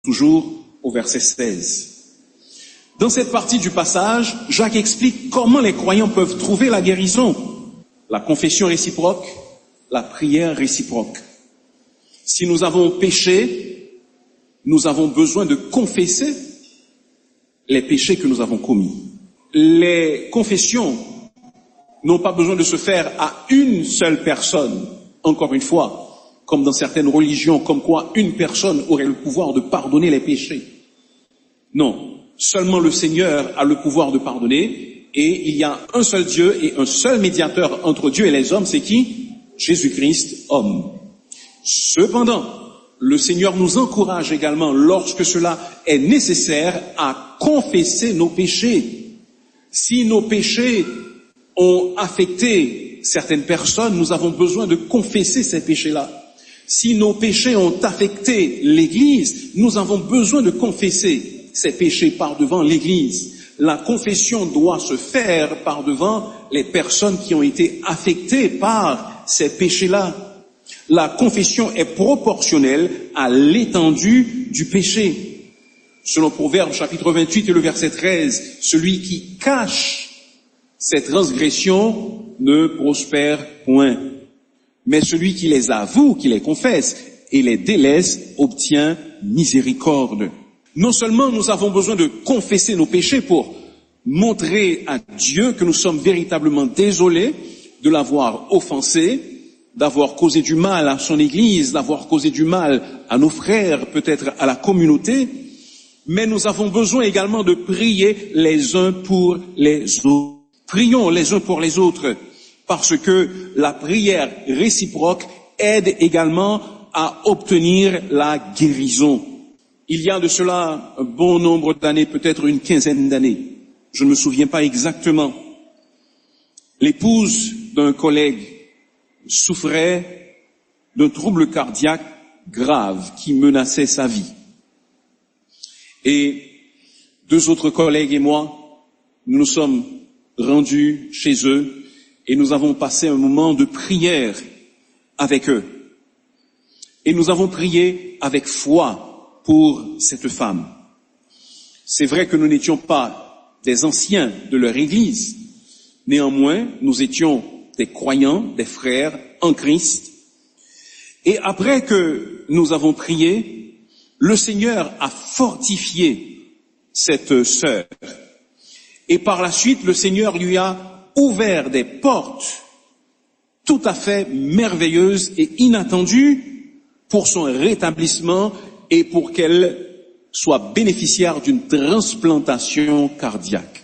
toujours au verset 16. Dans cette partie du passage, Jacques explique comment les croyants peuvent trouver la guérison, la confession réciproque, la prière réciproque. Si nous avons péché, nous avons besoin de confesser les péchés que nous avons commis. Les confessions n'ont pas besoin de se faire à une seule personne, encore une fois, comme dans certaines religions, comme quoi une personne aurait le pouvoir de pardonner les péchés. Non, seulement le Seigneur a le pouvoir de pardonner, et il y a un seul Dieu et un seul médiateur entre Dieu et les hommes, c'est qui? Jésus-Christ, homme. Cependant, le Seigneur nous encourage également, lorsque cela est nécessaire, à confesser nos péchés. Si nos péchés ont affecté certaines personnes, nous avons besoin de confesser ces péchés-là. Si nos péchés ont affecté l'Église, nous avons besoin de confesser ces péchés par devant l'Église. La confession doit se faire par devant les personnes qui ont été affectées par ces péchés-là. La confession est proportionnelle à l'étendue du péché. Selon Proverbes chapitre 28 et le verset 13, celui qui cache ses transgressions ne prospère point. Mais celui qui les avoue, qui les confesse et les délaisse, obtient miséricorde. Non seulement nous avons besoin de confesser nos péchés pour montrer à Dieu que nous sommes véritablement désolés de l'avoir offensé, d'avoir causé du mal à son Église, d'avoir causé du mal à nos frères, peut-être à la communauté, mais nous avons besoin également de prier les uns pour les autres. Prions les uns pour les autres, parce que la prière réciproque aide également à obtenir la guérison. Il y a de cela un bon nombre d'années, peut-être une quinzaine d'années, je ne me souviens pas exactement, l'épouse d'un collègue souffrait d'un trouble cardiaque grave qui menaçait sa vie. Et deux autres collègues et moi, nous nous sommes rendus chez eux et nous avons passé un moment de prière avec eux. Et nous avons prié avec foi pour cette femme. C'est vrai que nous n'étions pas des anciens de leur église. Néanmoins, nous étions des croyants, des frères en Christ. Et après que nous avons prié, le Seigneur a fortifié cette sœur. Et par la suite, le Seigneur lui a ouvert des portes tout à fait merveilleuses et inattendues pour son rétablissement et pour qu'elle soit bénéficiaire d'une transplantation cardiaque.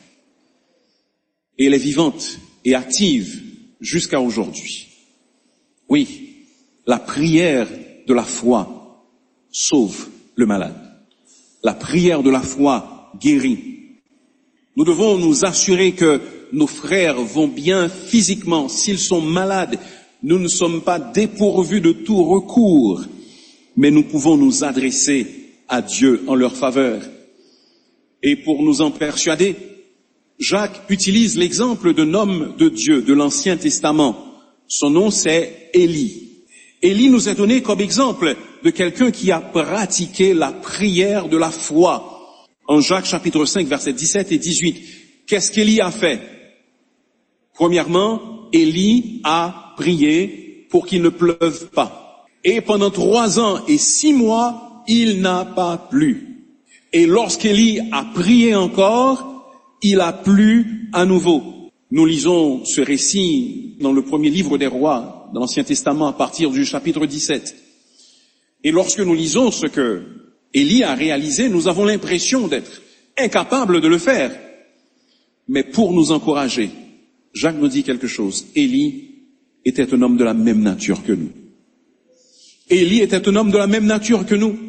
Et elle est vivante et active jusqu'à aujourd'hui. Oui, la prière de la foi sauve le malade. La prière de la foi guérit. Nous devons nous assurer que nos frères vont bien physiquement. S'ils sont malades, nous ne sommes pas dépourvus de tout recours, mais nous pouvons nous adresser à Dieu en leur faveur. Et pour nous en persuader, Jacques utilise l'exemple d'un homme de Dieu de l'Ancien Testament. Son nom, c'est Élie. Élie nous est donné comme exemple de quelqu'un qui a pratiqué la prière de la foi. En Jacques chapitre 5, versets 17 et 18, qu'est-ce qu'Élie a fait? Premièrement, Élie a prié pour qu'il ne pleuve pas. Et pendant 3 ans et 6 mois, il n'a pas plu. Et lorsqu'Élie a prié encore, il a plu à nouveau. Nous lisons ce récit dans le premier livre des rois, dans l'Ancien Testament, à partir du chapitre 17. Et lorsque nous lisons ce que Élie a réalisé, nous avons l'impression d'être incapables de le faire. Mais pour nous encourager, Jacques nous dit quelque chose. Élie était un homme de la même nature que nous. Élie était un homme de la même nature que nous.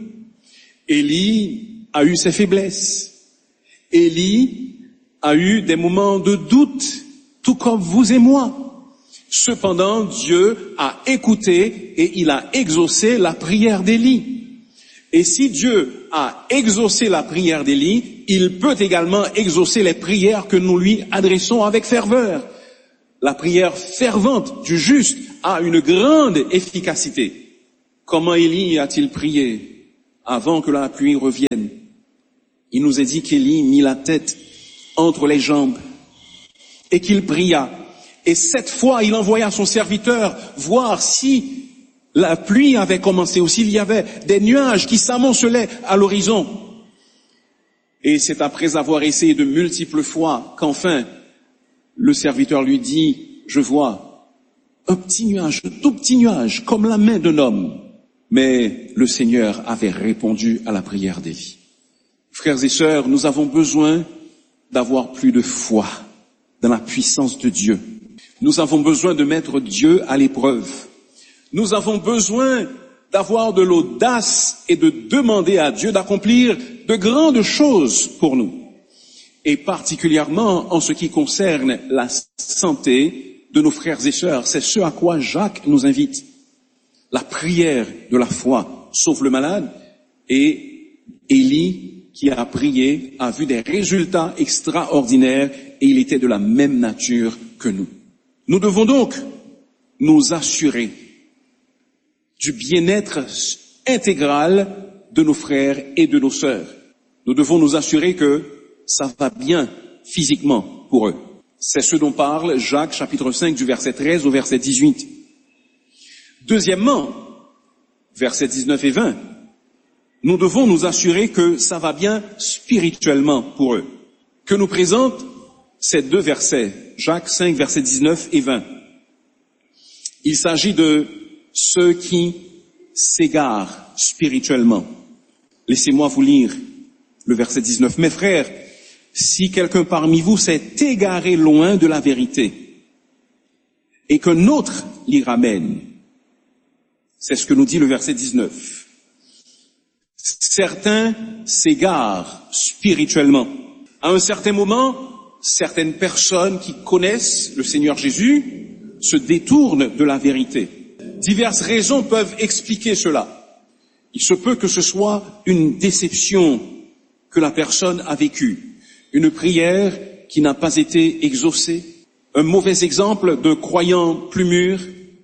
Élie a eu ses faiblesses. Élie a eu des moments de doute, tout comme vous et moi. Cependant, Dieu a écouté et il a exaucé la prière d'Élie. Et si Dieu a exaucé la prière d'Élie, il peut également exaucer les prières que nous lui adressons avec ferveur. La prière fervente du juste a une grande efficacité. Comment Élie a-t-il prié? avant que la pluie revienne. Il nous est dit qu'Élie mit la tête entre les jambes et qu'il pria. Et 7 fois, il envoya son serviteur voir si la pluie avait commencé ou s'il y avait des nuages qui s'amoncelaient à l'horizon. Et c'est après avoir essayé de multiples fois qu'enfin le serviteur lui dit, je vois un petit nuage, un tout petit nuage, comme la main d'un homme. Mais le Seigneur avait répondu à la prière d'Élie. Frères et sœurs, nous avons besoin d'avoir plus de foi dans la puissance de Dieu. Nous avons besoin de mettre Dieu à l'épreuve. Nous avons besoin d'avoir de l'audace et de demander à Dieu d'accomplir de grandes choses pour nous. Et particulièrement en ce qui concerne la santé de nos frères et sœurs. C'est ce à quoi Jacques nous invite. La prière de la foi sauve le malade, et Élie, qui a prié, a vu des résultats extraordinaires, et il était de la même nature que nous. Nous devons donc nous assurer du bien-être intégral de nos frères et de nos sœurs. Nous devons nous assurer que ça va bien physiquement pour eux. C'est ce dont parle Jacques chapitre 5 du verset 13 au verset 18. Deuxièmement, versets 19 et 20, nous devons nous assurer que ça va bien spirituellement pour eux. Que nous présentent ces 2 versets, Jacques 5, versets 19 et 20. Il s'agit de ceux qui s'égarent spirituellement. Laissez-moi vous lire le verset 19. Mes frères, si quelqu'un parmi vous s'est égaré loin de la vérité et qu'un autre l'y ramène, c'est ce que nous dit le verset 19. Certains s'égarent spirituellement. À un certain moment, certaines personnes qui connaissent le Seigneur Jésus se détournent de la vérité. Diverses raisons peuvent expliquer cela. Il se peut que ce soit une déception que la personne a vécue, une prière qui n'a pas été exaucée, un mauvais exemple d'un croyant plus mûr,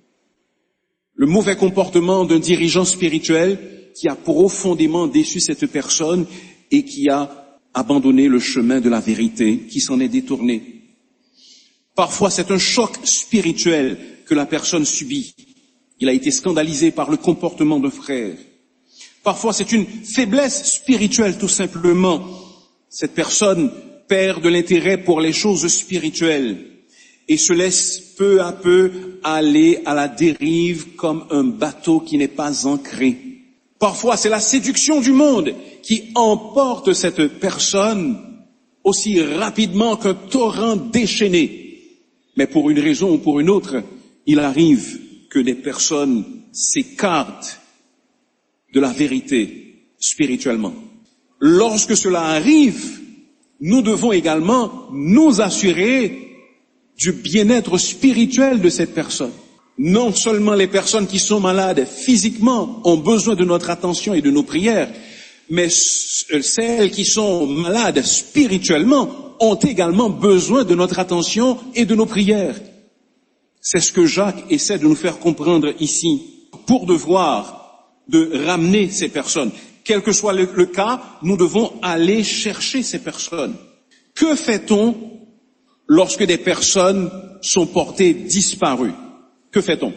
le mauvais comportement d'un dirigeant spirituel qui a profondément déçu cette personne et qui a abandonné le chemin de la vérité, qui s'en est détourné. Parfois, c'est un choc spirituel que la personne subit. Il a été scandalisé par le comportement d'un frère. Parfois, c'est une faiblesse spirituelle, tout simplement. Cette personne perd de l'intérêt pour les choses spirituelles et se laisse peu à peu aller à la dérive comme un bateau qui n'est pas ancré. Parfois, c'est la séduction du monde qui emporte cette personne aussi rapidement qu'un torrent déchaîné. Mais pour une raison ou pour une autre, il arrive que des personnes s'écartent de la vérité spirituellement. Lorsque cela arrive, nous devons également nous assurer du bien-être spirituel de cette personne. Non seulement les personnes qui sont malades physiquement ont besoin de notre attention et de nos prières, mais celles qui sont malades spirituellement ont également besoin de notre attention et de nos prières. C'est ce que Jacques essaie de nous faire comprendre ici, pour devoir de ramener ces personnes. Quel que soit le cas, nous devons aller chercher ces personnes. Que fait-on lorsque des personnes sont portées disparues? Que fait-on?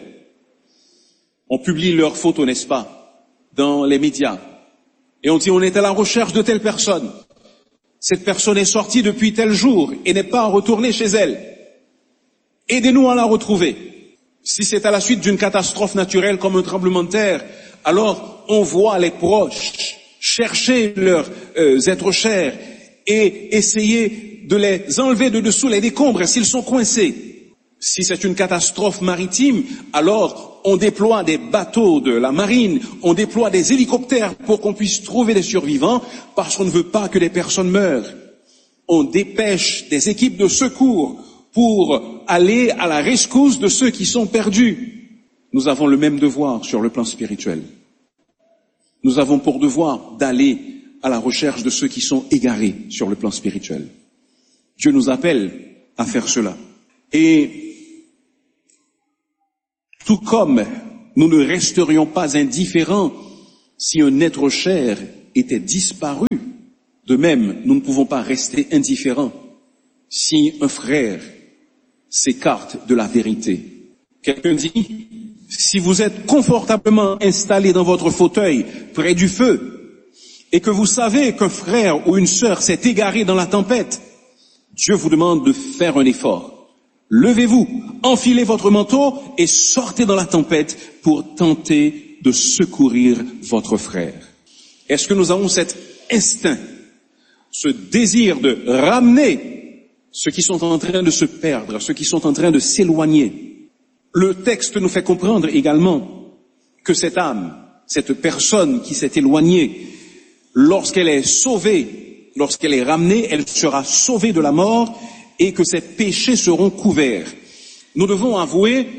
On publie leurs photos, n'est-ce pas, dans les médias. Et on dit, on est à la recherche de telle personne. Cette personne est sortie depuis tel jour et n'est pas retournée chez elle. Aidez-nous à la retrouver. Si c'est à la suite d'une catastrophe naturelle comme un tremblement de terre, alors on voit les proches chercher leurs êtres chers et essayer de les enlever de dessous les décombres s'ils sont coincés. Si c'est une catastrophe maritime, alors on déploie des bateaux de la marine, on déploie des hélicoptères pour qu'on puisse trouver des survivants, parce qu'on ne veut pas que des personnes meurent. On dépêche des équipes de secours pour aller à la rescousse de ceux qui sont perdus. Nous avons le même devoir sur le plan spirituel. Nous avons pour devoir d'aller à la recherche de ceux qui sont égarés sur le plan spirituel. Dieu nous appelle à faire cela. Et tout comme nous ne resterions pas indifférents si un être cher était disparu, de même, nous ne pouvons pas rester indifférents si un frère s'écarte de la vérité. Quelqu'un dit, si vous êtes confortablement installé dans votre fauteuil près du feu et que vous savez qu'un frère ou une sœur s'est égaré dans la tempête, Dieu vous demande de faire un effort. Levez-vous, enfilez votre manteau et sortez dans la tempête pour tenter de secourir votre frère. Est-ce que nous avons cet instinct, ce désir de ramener ceux qui sont en train de se perdre, ceux qui sont en train de s'éloigner? Le texte nous fait comprendre également que cette âme, cette personne qui s'est éloignée, lorsqu'elle est sauvée, lorsqu'elle est ramenée, elle sera sauvée de la mort et que ses péchés seront couverts. Nous devons avouer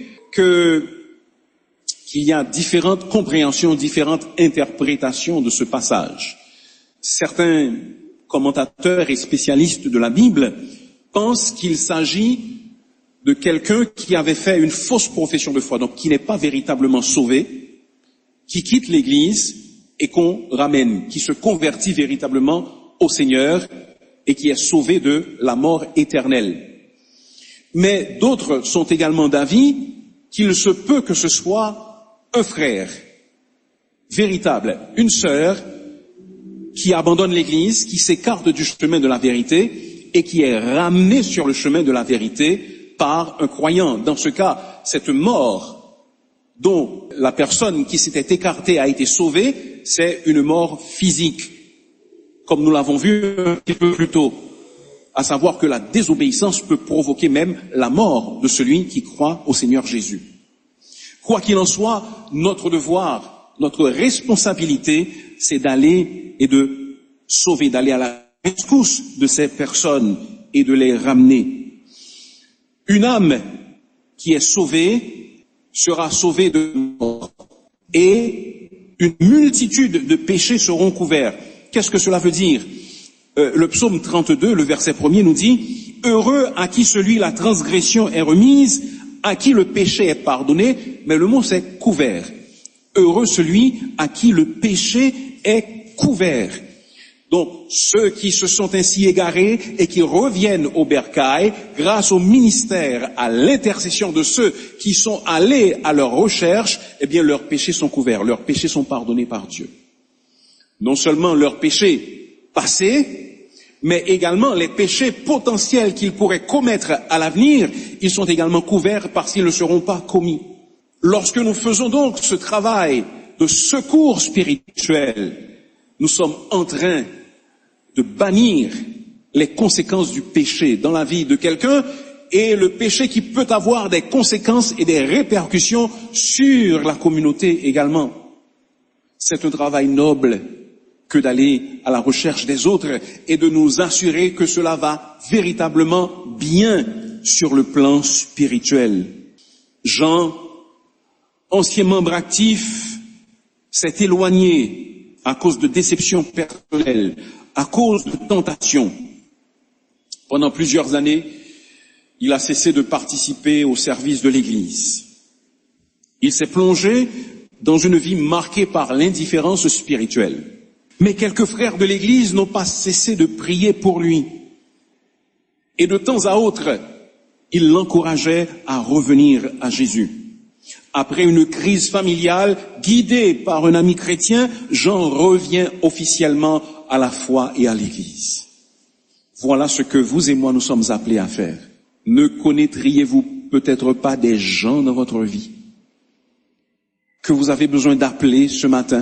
qu'il y a différentes compréhensions, différentes interprétations de ce passage. Certains commentateurs et spécialistes de la Bible pensent qu'il s'agit de quelqu'un qui avait fait une fausse profession de foi, donc qui n'est pas véritablement sauvé, qui quitte l'Église et qu'on ramène, qui se convertit véritablement au Seigneur et qui est sauvé de la mort éternelle. Mais d'autres sont également d'avis qu'il se peut que ce soit un frère véritable, une sœur qui abandonne l'Église, qui s'écarte du chemin de la vérité et qui est ramené sur le chemin de la vérité par un croyant. Dans ce cas, cette mort dont la personne qui s'était écartée a été sauvée, c'est une mort physique, comme nous l'avons vu un petit peu plus tôt, à savoir que la désobéissance peut provoquer même la mort de celui qui croit au Seigneur Jésus. Quoi qu'il en soit, notre devoir, notre responsabilité, c'est d'aller et de sauver, d'aller à la rescousse de ces personnes et de les ramener. Une âme qui est sauvée sera sauvée de mort et une multitude de péchés seront couverts. Qu'est-ce que cela veut dire? Le psaume 32, le verset 1er nous dit « Heureux à qui celui la transgression est remise, à qui le péché est pardonné », mais le mot c'est « couvert ». Heureux celui à qui le péché est couvert. Donc, ceux qui se sont ainsi égarés et qui reviennent au bercail, grâce au ministère, à l'intercession de ceux qui sont allés à leur recherche, eh bien, leurs péchés sont couverts, leurs péchés sont pardonnés par Dieu. Non seulement leurs péchés passés, mais également les péchés potentiels qu'ils pourraient commettre à l'avenir, ils sont également couverts parce qu'ils ne seront pas commis. Lorsque nous faisons donc ce travail de secours spirituel, nous sommes en train de bannir les conséquences du péché dans la vie de quelqu'un et le péché qui peut avoir des conséquences et des répercussions sur la communauté également. C'est un travail noble que d'aller à la recherche des autres et de nous assurer que cela va véritablement bien sur le plan spirituel. Jean, ancien membre actif, s'est éloigné à cause de déceptions personnelles, à cause de tentations. Pendant plusieurs années, il a cessé de participer au service de l'Église. Il s'est plongé dans une vie marquée par l'indifférence spirituelle. Mais quelques frères de l'Église n'ont pas cessé de prier pour lui. Et de temps à autre, ils l'encourageaient à revenir à Jésus. Après une crise familiale, guidé par un ami chrétien, Jean revient officiellement à la foi et à l'Église. Voilà ce que vous et moi nous sommes appelés à faire. Ne connaîtriez-vous peut-être pas des gens dans votre vie que vous avez besoin d'appeler ce matin,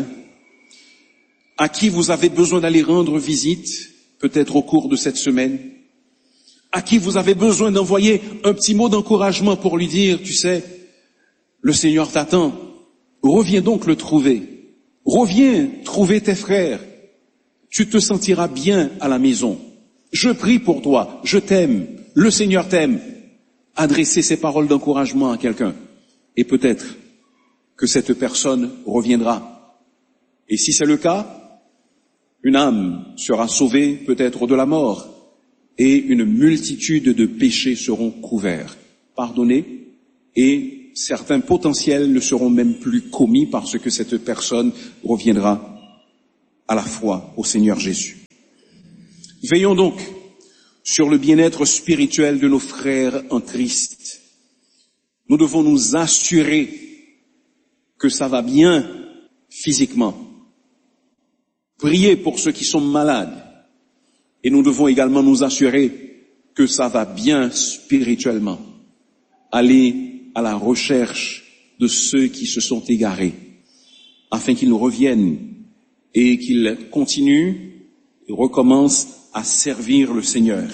à qui vous avez besoin d'aller rendre visite, peut-être au cours de cette semaine, à qui vous avez besoin d'envoyer un petit mot d'encouragement pour lui dire, tu sais, le Seigneur t'attend, reviens donc le trouver, reviens trouver tes frères, tu te sentiras bien à la maison. Je prie pour toi, je t'aime, le Seigneur t'aime. Adressez ces paroles d'encouragement à quelqu'un et peut-être que cette personne reviendra. Et si c'est le cas, une âme sera sauvée peut-être de la mort et une multitude de péchés seront couverts, pardonnés et certains potentiels ne seront même plus commis parce que cette personne reviendra à la foi au Seigneur Jésus. Veillons donc sur le bien-être spirituel de nos frères en Christ. Nous devons nous assurer que ça va bien physiquement. Prier pour ceux qui sont malades. Et nous devons également nous assurer que ça va bien spirituellement. Aller à la recherche de ceux qui se sont égarés, afin qu'ils nous reviennent et qu'ils continuent et recommencent à servir le Seigneur.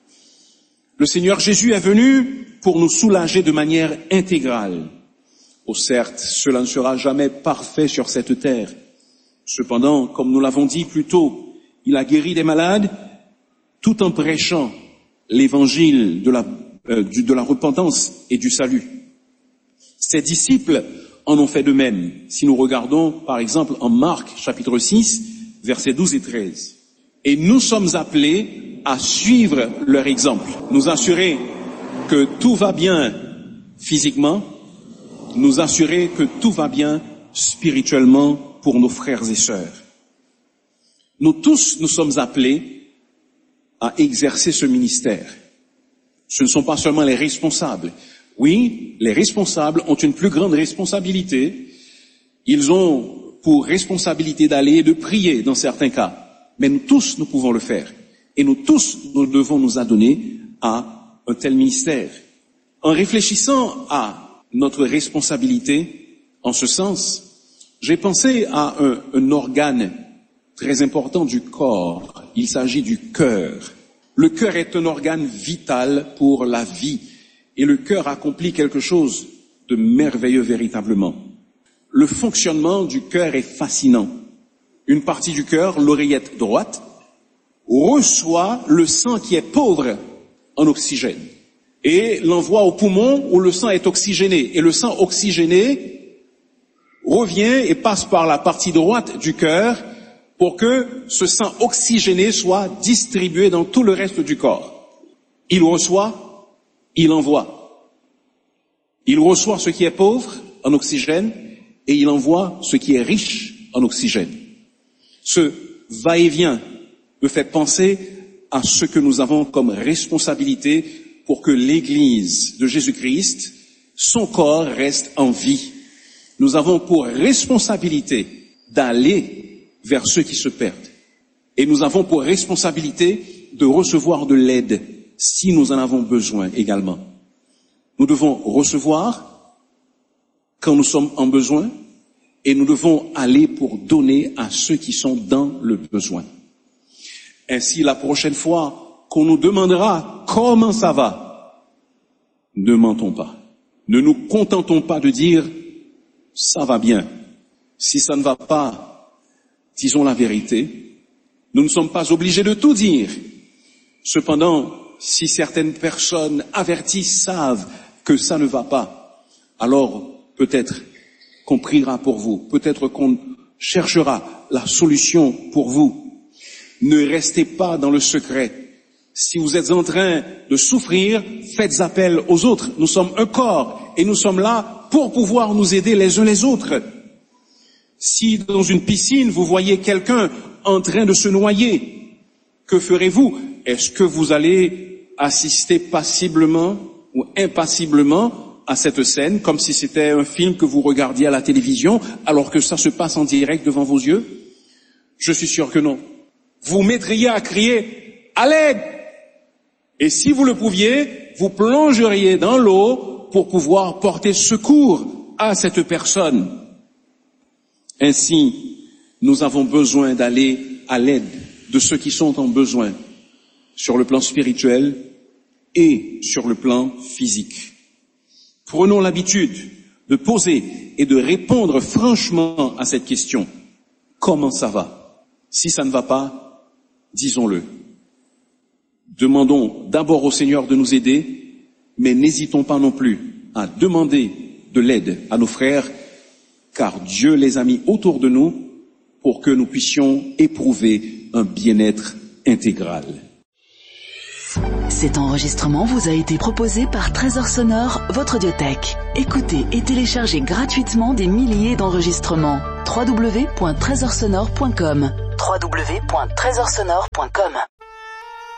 Le Seigneur Jésus est venu pour nous soulager de manière intégrale. Oh certes, cela ne sera jamais parfait sur cette terre. Cependant, comme nous l'avons dit plus tôt, il a guéri des malades tout en prêchant l'évangile de la repentance et du salut. Ses disciples en ont fait de même. Si nous regardons, par exemple, en Marc, chapitre 6, versets 12 et 13. Et nous sommes appelés à suivre leur exemple, nous assurer que tout va bien physiquement, nous assurer que tout va bien spirituellement pour nos frères et sœurs. Nous tous, nous sommes appelés à exercer ce ministère. Ce ne sont pas seulement les responsables. Oui, les responsables ont une plus grande responsabilité. Ils ont pour responsabilité d'aller et de prier dans certains cas. Mais nous tous, nous pouvons le faire. Et nous tous, nous devons nous adonner à un tel ministère. En réfléchissant à notre responsabilité, en ce sens, j'ai pensé à un organe très important du corps. Il s'agit du cœur. Le cœur est un organe vital pour la vie. Et le cœur accomplit quelque chose de merveilleux véritablement. Le fonctionnement du cœur est fascinant. Une partie du cœur, l'oreillette droite, reçoit le sang qui est pauvre en oxygène et l'envoie au poumon où le sang est oxygéné. Et le sang oxygéné revient et passe par la partie droite du cœur pour que ce sang oxygéné soit distribué dans tout le reste du corps. Il reçoit, il envoie. Il reçoit ce qui est pauvre en oxygène et il envoie ce qui est riche en oxygène. Ce va-et-vient me fait penser à ce que nous avons comme responsabilité pour que l'Église de Jésus-Christ, son corps, reste en vie. Nous avons pour responsabilité d'aller vers ceux qui se perdent. Et nous avons pour responsabilité de recevoir de l'aide si nous en avons besoin également. Nous devons recevoir quand nous sommes en besoin et nous devons aller pour donner à ceux qui sont dans le besoin. Ainsi, la prochaine fois qu'on nous demandera comment ça va, ne mentons pas. Ne nous contentons pas de dire ça va bien. Si ça ne va pas, disons la vérité. Nous ne sommes pas obligés de tout dire. Cependant, si certaines personnes averties savent que ça ne va pas, alors peut-être qu'on priera pour vous, peut-être qu'on cherchera la solution pour vous. Ne restez pas dans le secret. Si vous êtes en train de souffrir, faites appel aux autres. Nous sommes un corps et nous sommes là pour pouvoir nous aider les uns les autres. Si dans une piscine, vous voyez quelqu'un en train de se noyer, que ferez-vous? Est-ce que vous allez assister passiblement ou impassiblement à cette scène, comme si c'était un film que vous regardiez à la télévision, alors que ça se passe en direct devant vos yeux? Je suis sûr que non. Vous mettriez à crier « à l'aide !» Et si vous le pouviez, vous plongeriez dans l'eau pour pouvoir porter secours à cette personne. Ainsi, nous avons besoin d'aller à l'aide de ceux qui sont en besoin, sur le plan spirituel et sur le plan physique. Prenons l'habitude de poser et de répondre franchement à cette question. Comment ça va? Si ça ne va pas, disons-le. Demandons d'abord au Seigneur de nous aider, mais n'hésitons pas non plus à demander de l'aide à nos frères, car Dieu les a mis autour de nous pour que nous puissions éprouver un bien-être intégral. Cet enregistrement vous a été proposé par Trésor Sonore, votre audiothèque. Écoutez et téléchargez gratuitement des milliers d'enregistrements. www.trésorsonore.com www.trésorsonore.com